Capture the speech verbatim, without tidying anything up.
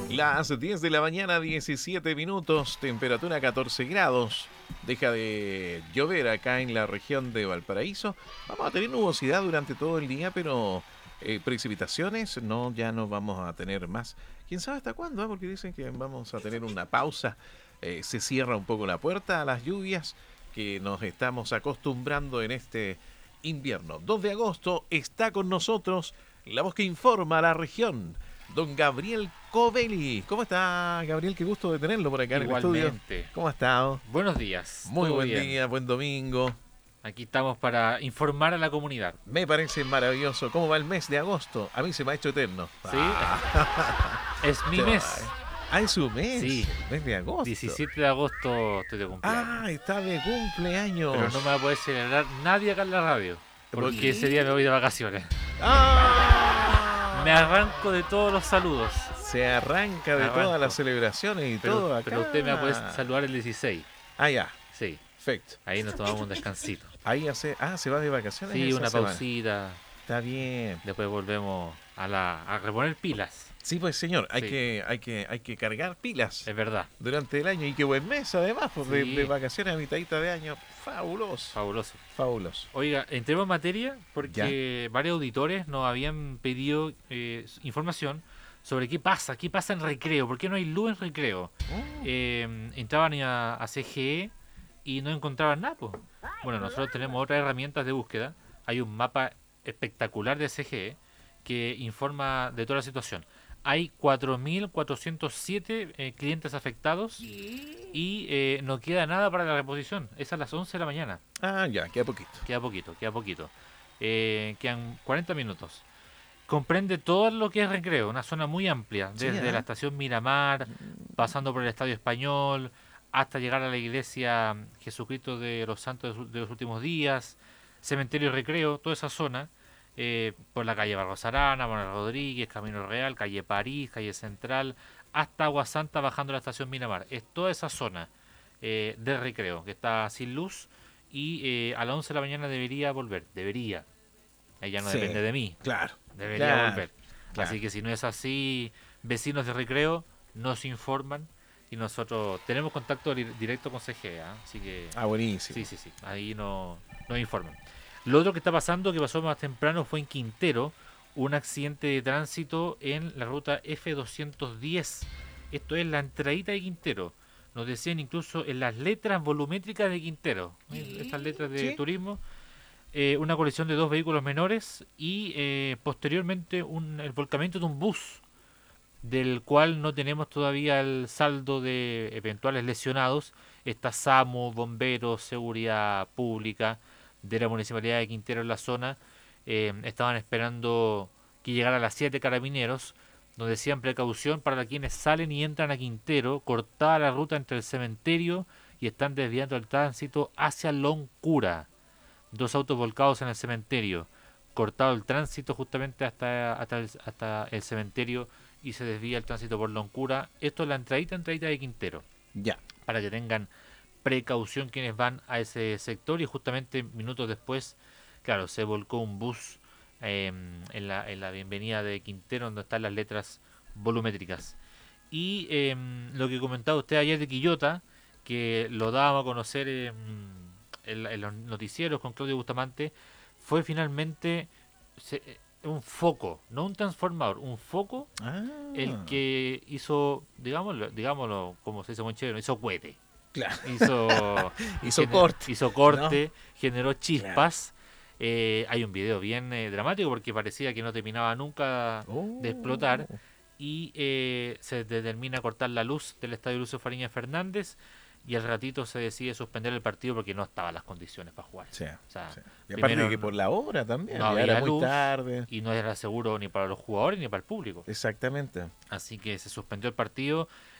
Las diez de la mañana, diecisiete minutos, temperatura catorce grados. Deja de llover acá en la región de Valparaíso. Vamos a tener nubosidad durante todo el día, pero eh, precipitaciones no, ya no vamos a tener más. ¿Quién sabe hasta cuándo? ¿eh? Porque dicen que vamos a tener una pausa. Eh, se cierra un poco la puerta a las lluvias que nos estamos acostumbrando en este invierno. dos de agosto está con nosotros la voz que informa a la región, don Gabriel Covelli. ¿Cómo está, Gabriel? Qué gusto de tenerlo por acá en el estudio. Igualmente. ¿Cómo ha estado? Buenos días. Muy ¿todo buen bien? día, buen domingo. Aquí estamos para informar a la comunidad. Me parece maravilloso. ¿Cómo va el mes de agosto? A mí se me ha hecho eterno. ¿Sí? Ah, Es mi se mes. va. Ah, es su mes. Sí. El mes de agosto. diecisiete de agosto estoy de cumpleaños. Ah, está de cumpleaños. Pero no me va a poder celebrar nadie acá en la radio. ¿Por Porque qué? ese día me voy de vacaciones. ¡Ah! Me arranco de todos los saludos. Se arranca de Arranco. todas las celebraciones y Pero, todo acá. pero usted me va a poder saludar el dieciséis. Ah, ya. Sí. Perfecto. Ahí nos tomamos un descansito. Ahí hace. Ah, se va de vacaciones. Sí, esa una semana. pausita. Está bien. Después volvemos a la a reponer pilas. Sí, pues señor, hay Sí. que, hay que, hay que cargar pilas Es verdad. durante el año. Y qué buen mes además, pues de, Sí. de vacaciones a mitadita de año. Fabuloso. Fabuloso. Fabuloso. Oiga, entremos en materia porque varios auditores nos habían pedido eh, información sobre qué pasa, qué pasa en recreo, por qué no hay luz en recreo. Oh, Eh, entraban a, a C G E y no encontraban nada. Po. Bueno, nosotros tenemos otras herramientas de búsqueda. Hay un mapa espectacular de C G E que informa de toda la situación. Hay cuatro mil cuatrocientos siete eh, clientes afectados y eh, no queda nada para la reposición. Es a las once de la mañana. Ah, ya, queda poquito. Queda poquito, queda poquito. Eh, quedan cuarenta minutos. Comprende todo lo que es recreo, una zona muy amplia, Sí, desde ¿eh? la estación Miramar, pasando por el Estadio Español, hasta llegar a la iglesia Jesucristo de los Santos de los- de los Últimos Días, Cementerio y Recreo, toda esa zona, eh, por la calle Barros Arana, Manuel Rodríguez, Camino Real, calle París, calle Central, hasta Agua Santa bajando la estación Miramar. Es toda esa zona eh, de recreo que está sin luz y eh, a las once de la mañana debería volver, debería. Ella no Sí, depende de mí, Claro. debería claro, volver. claro. Así que si no es así, vecinos de recreo nos informan y nosotros tenemos contacto di- directo con C G E, ¿ah? Así que Ah, buenísimo. sí, sí, sí, ahí no, nos informan. Lo otro que está pasando, que pasó más temprano, fue en Quintero, un accidente de tránsito en la ruta F doscientos diez. Esto es la entradita de Quintero. Nos decían incluso en las letras volumétricas de Quintero, ¿eh? Estas letras de Sí. turismo, eh, una colisión de dos vehículos menores y eh, posteriormente un, el volcamiento de un bus, del cual no tenemos todavía el saldo de eventuales lesionados. Está SAMU, bomberos, seguridad pública de la Municipalidad de Quintero en la zona. Eh, estaban esperando que llegara a las siete carabineros, donde decían precaución para quienes salen y entran a Quintero, cortada la ruta entre el cementerio y están desviando el tránsito hacia Loncura. Dos autos volcados en el cementerio, cortado el tránsito justamente hasta, hasta, el, hasta el cementerio y se desvía el tránsito por Loncura. Esto es la entradita, entradita de Quintero, Ya. para que tengan precaución quienes van a ese sector. Y justamente minutos después, claro, se volcó un bus eh, en, la, en la bienvenida de Quintero, donde están las letras volumétricas. Y eh, lo que comentaba usted ayer de Quillota, que lo dábamos a conocer eh, en, en los noticieros con Claudio Bustamante, fue finalmente se- un foco, no un transformador, un foco Ah. el que hizo, digámoslo, digámoslo como se dice en chileno, hizo cohete. Claro. Hizo, Hizo gener- corte, hizo corte, generó chispas. Eh, hay un video bien eh, dramático porque parecía que no terminaba nunca Oh. de explotar y eh, se determina cortar la luz del estadio Lucio Fariña Fernández y al ratito se decide suspender el partido porque no estaban las condiciones para jugar. Sí, O sea, sí. Y aparte primero de que no- por la hora también. no ya había era muy luz. tarde. Y no era seguro ni para los jugadores ni para el público. Exactamente. Así que se suspendió el partido